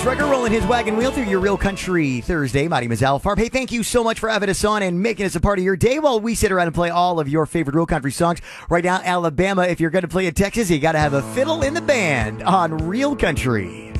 Chris Rucker rolling his wagon wheel through your Real Country Thursday. My name is Al Farb. Hey, thank you so much for having us on and making us a part of your day while we sit around and play all of your favorite Real Country songs. Right now, Alabama, if you're going to play in Texas, you got to have a fiddle in the band on Real Country.